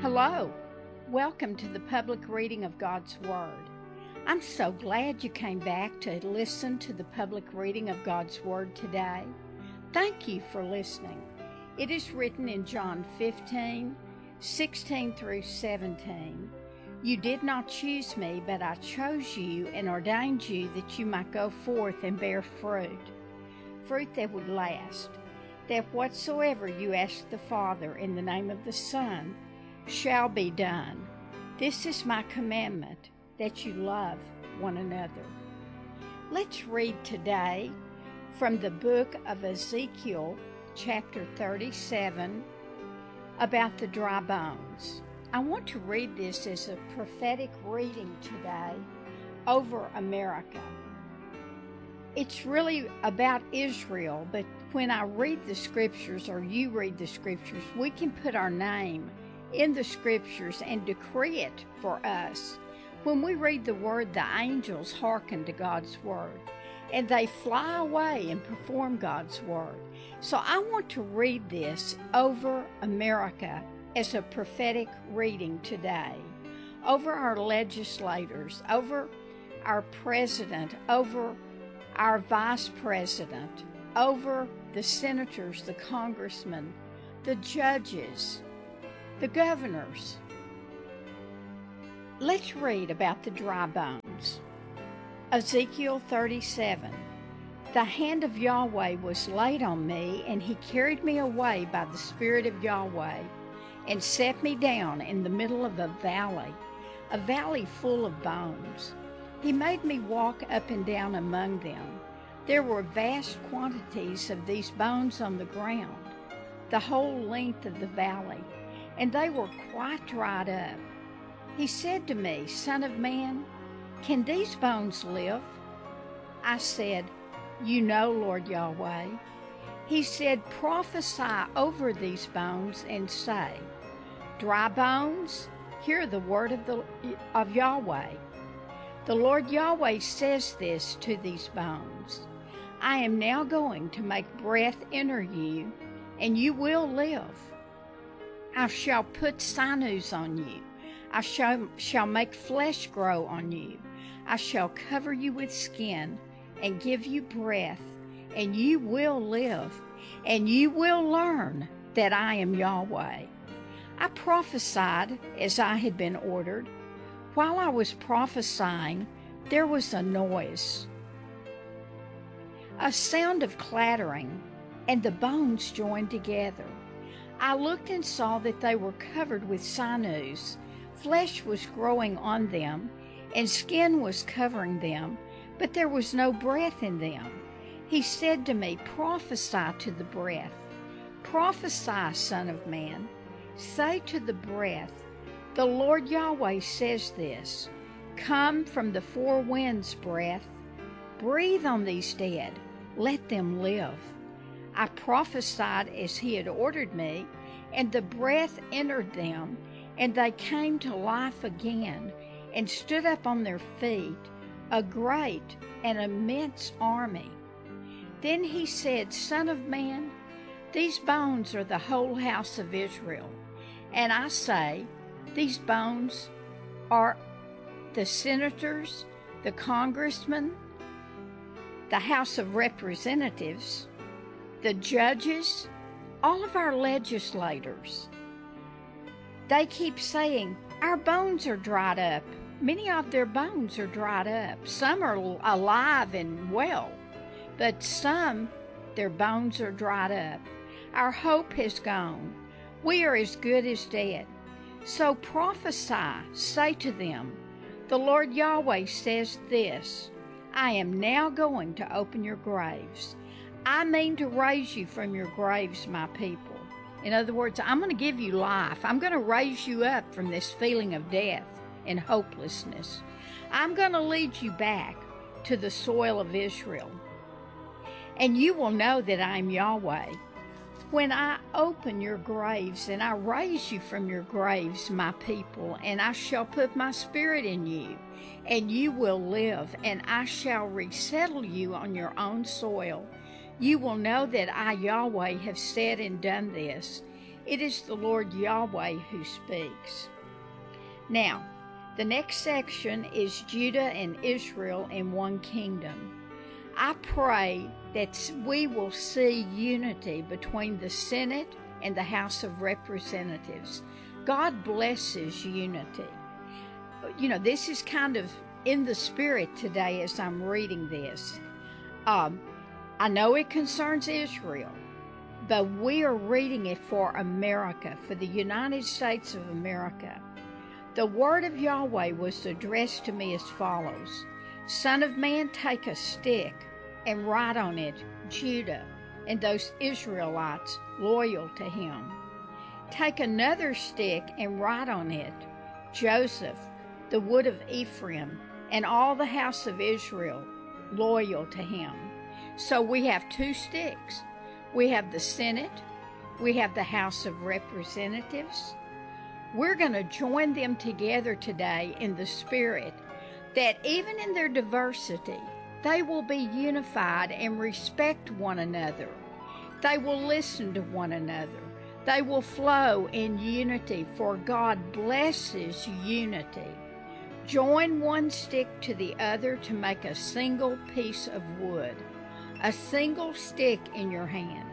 Hello. Welcome to the public reading of God's Word. I'm so glad you came back to listen to the public reading of God's Word today. Thank you for listening. It is written in John 15:16 through 17. You did not choose me, but I chose you and ordained you that you might go forth and bear fruit that would last, that whatsoever you ask the Father in the name of the Son shall be done. This is my commandment, that you love one another. Let's read today from the book of Ezekiel, chapter 37, about the dry bones. I want to read this as a prophetic reading today over America. It's really about Israel, but when I read the scriptures or you read the scriptures, we can put our name in the scriptures and decree it for us. When we read the word, the angels hearken to God's word, and they fly away and perform God's word. So I want to read this over America as a prophetic reading today, over our legislators, over our president, over our vice president, over the senators, the congressmen, the judges, the governors. Let's read about the dry bones. Ezekiel 37. The hand of Yahweh was laid on me, and he carried me away by the Spirit of Yahweh, and set me down in the middle of a valley full of bones. He made me walk up and down among them. There were vast quantities of these bones on the ground, the whole length of the valley, and they were quite dried up. He said to me, Son of man, can these bones live? I said, You know, Lord Yahweh. He said, Prophesy over these bones and say, Dry bones, hear the word of Yahweh. The Lord Yahweh says this to these bones, I am now going to make breath enter you, and you will live. I shall put sinews on you. I shall make flesh grow on you. I shall cover you with skin and give you breath, and you will live, and you will learn that I am Yahweh. I prophesied as I had been ordered. While I was prophesying, there was a noise, a sound of clattering, and the bones joined together. I looked and saw that they were covered with sinews. Flesh was growing on them, and skin was covering them, but there was no breath in them. He said to me, Prophesy to the breath. Prophesy, Son of man. Say to the breath, The Lord Yahweh says this, Come from the four winds, breath. Breathe on these dead. Let them live. I prophesied as he had ordered me, and the breath entered them, and they came to life again, and stood up on their feet, a great and immense army. Then he said, Son of man, these bones are the whole house of Israel. And I say, these bones are the senators, the congressmen, the House of Representatives, the judges, all of our legislators. They keep saying, Our bones are dried up. Many of their bones are dried up. Some are alive and well, but some, their bones are dried up. Our hope has gone. We are as good as dead. So prophesy, say to them, The Lord Yahweh says this, I am now going to open your graves. I mean to raise you from your graves, my people. In other words, I'm going to give you life. I'm going to raise you up from this feeling of death and hopelessness. I'm going to lead you back to the soil of Israel. And you will know that I am Yahweh. When I open your graves and I raise you from your graves, my people, and I shall put my spirit in you, and you will live, and I shall resettle you on your own soil. You will know that I, Yahweh, have said and done this. It is the Lord Yahweh who speaks. Now, the next section is Judah and Israel in one kingdom. I pray that we will see unity between the Senate and the House of Representatives. God blesses unity. You know, this is kind of in the spirit today as I'm reading this. I know it concerns Israel, but we are reading it for America, for the United States of America. The word of Yahweh was addressed to me as follows: Son of man, take a stick and write on it Judah and those Israelites loyal to him. Take another stick and write on it Joseph, the wood of Ephraim, and all the house of Israel loyal to him. So we have two sticks. We have the Senate, we have the House of Representatives. We're going to join them together today in the spirit that even in their diversity, they will be unified and respect one another. They will listen to one another. They will flow in unity, for God blesses unity. Join one stick to the other to make a single piece of wood, a single stick in your hand.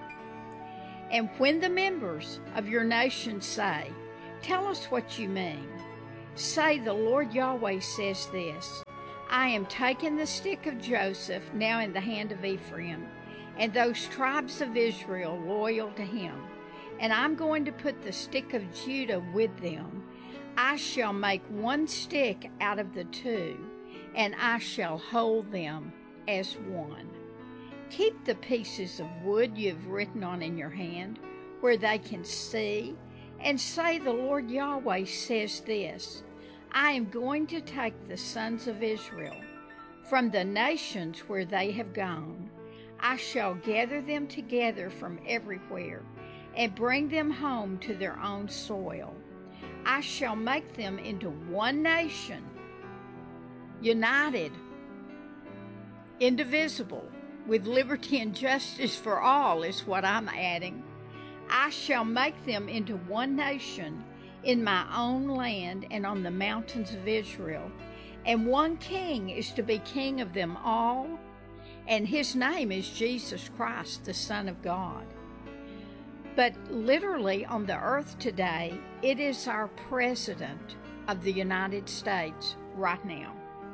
And when the members of your nation say, tell us what you mean, say, the Lord Yahweh says this: I am taking the stick of Joseph, now in the hand of Ephraim, and those tribes of Israel loyal to him, and I'm going to put the stick of Judah with them. I shall make one stick out of the two, and I shall hold them as one. Keep the pieces of wood you have written on in your hand, where they can see, and say, the Lord Yahweh says this: I am going to take the sons of Israel from the nations where they have gone. I shall gather them together from everywhere and bring them home to their own soil. I shall make them into one nation, united, indivisible, with liberty and justice for all is what I'm adding. I shall make them into one nation in my own land and on the mountains of Israel, and one king is to be king of them all, and his name is Jesus Christ, the Son of God. But literally on the earth today, it is our President of the United States right now.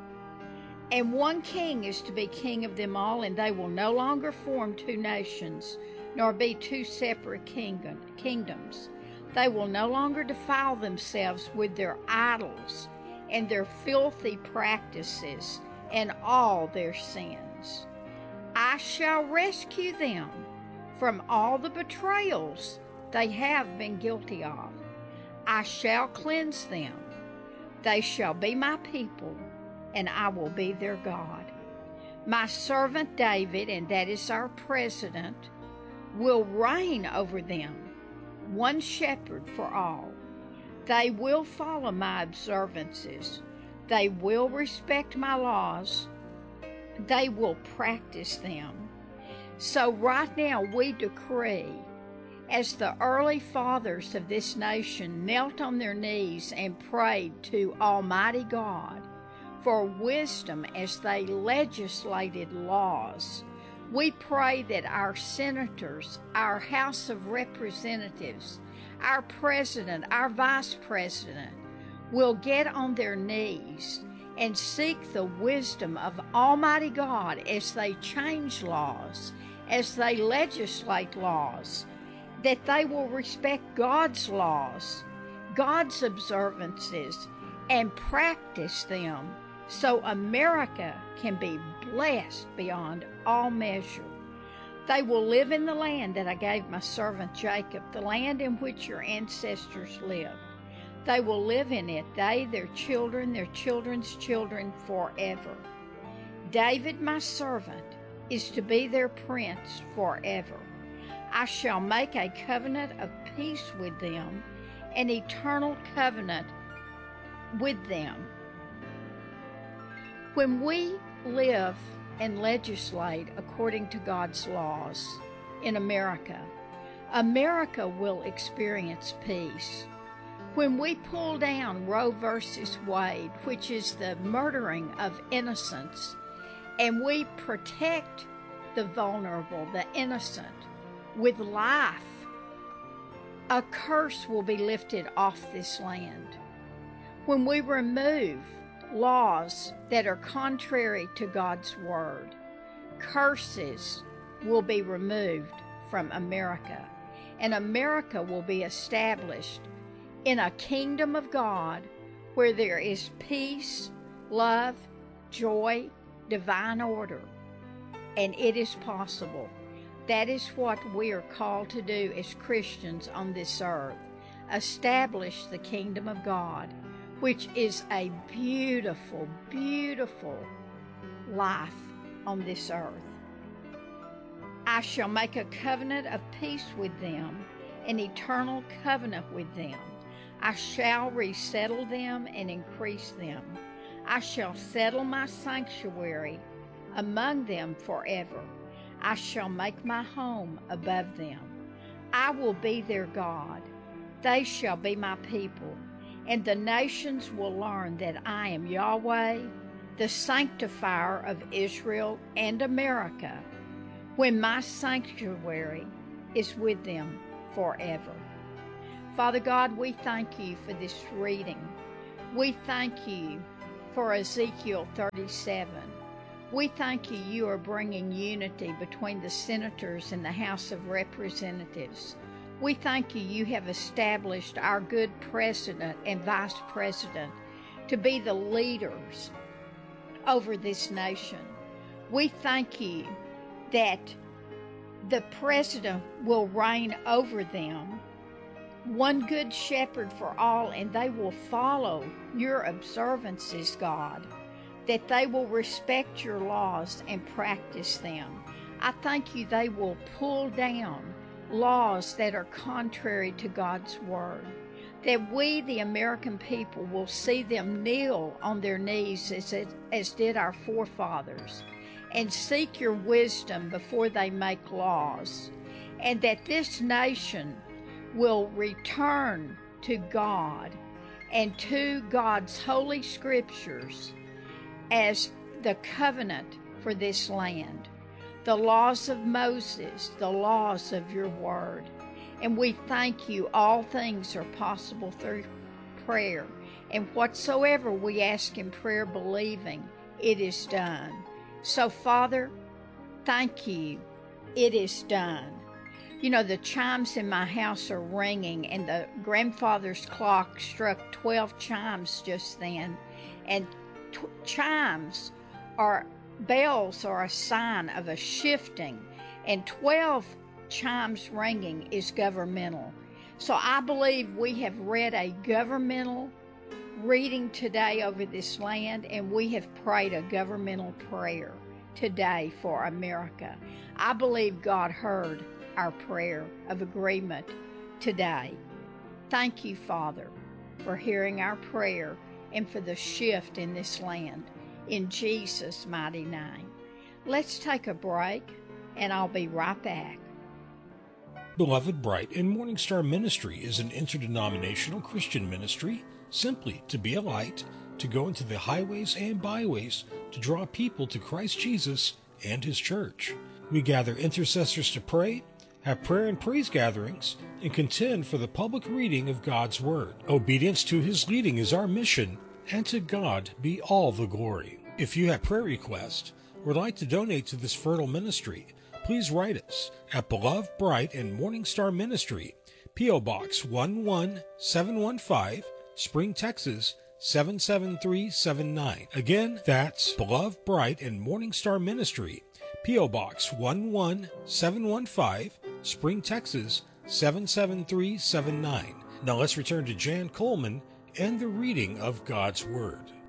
And one king is to be king of them all, and they will no longer form two nations, nor be two separate kingdoms. They will no longer defile themselves with their idols and their filthy practices and all their sins. I shall rescue them from all the betrayals they have been guilty of. I shall cleanse them. They shall be my people, and I will be their God. My servant David, and that is our president, will reign over them, one shepherd for all. They will follow my observances. They will respect my laws. They will practice them. So right now we decree, as the early fathers of this nation knelt on their knees and prayed to Almighty God for wisdom as they legislated laws, we pray that our senators, our House of Representatives, our president, our vice president will get on their knees and seek the wisdom of Almighty God as they change laws, as they legislate laws, that they will respect God's laws, God's observances, and practice them so America can be blessed beyond all measure. They will live in the land that I gave my servant Jacob, the land in which your ancestors lived. They will live in it, they, their children, their children's children, forever. David, my servant, is to be their prince forever. I shall make a covenant of peace with them, an eternal covenant with them. When we live and legislate according to God's laws in America, America will experience peace. When we pull down Roe versus Wade, which is the murdering of innocents, and we protect the vulnerable, the innocent, with life, a curse will be lifted off this land. When we remove laws that are contrary to God's word, curses will be removed from America, and America will be established in a kingdom of God where there is peace, love, joy, divine order, and it is possible. That is what we are called to do as Christians on this earth. Establish the kingdom of God, which is a beautiful, beautiful life on this earth. I shall make a covenant of peace with them, an eternal covenant with them. I shall resettle them and increase them. I shall settle my sanctuary among them forever. I shall make my home above them. I will be their God. They shall be my people. And the nations will learn that I am Yahweh, the sanctifier of Israel and America, when my sanctuary is with them forever. Father God, we thank you for this reading. We thank you for Ezekiel 37. We thank you, you are bringing unity between the senators and the House of Representatives. We thank you, you have established our good president and vice president to be the leaders over this nation. We thank you that the president will reign over them, one good shepherd for all, and they will follow your observances, God, that they will respect your laws and practice them. I thank you they will pull down laws that are contrary to God's word, that we, the American people, will see them kneel on their knees as did our forefathers, and seek your wisdom before they make laws, and that this nation will return to God and to God's holy scriptures as the covenant for this land, the laws of Moses, the laws of your word. And we thank you, all things are possible through prayer, and whatsoever we ask in prayer believing, it is done. So Father, thank you, it is done. You know, the chimes in my house are ringing, and the grandfather's clock struck 12 chimes just then, and chimes are bells are a sign of a shifting, and 12 chimes ringing is governmental. So I believe we have read a governmental reading today over this land, and we have prayed a governmental prayer today for America. I believe God heard our prayer of agreement today. Thank you, Father, for hearing our prayer and for the shift in this land. In Jesus' mighty name. Let's take a break, and I'll be right back. Beloved Bright and Morning Star Ministry is an interdenominational Christian ministry, simply to be a light, to go into the highways and byways, to draw people to Christ Jesus and His church. We gather intercessors to pray, have prayer and praise gatherings, and contend for the public reading of God's Word. Obedience to His leading is our mission, and to God be all the glory. If you have prayer requests or would like to donate to this fertile ministry, please write us at Beloved Bright and Morning Star Ministry, P.O. Box 11715, Spring, Texas 77379. Again, that's Beloved Bright and Morning Star Ministry, P.O. Box 11715, Spring, Texas 77379. Now let's return to Jan Coleman and the reading of God's Word.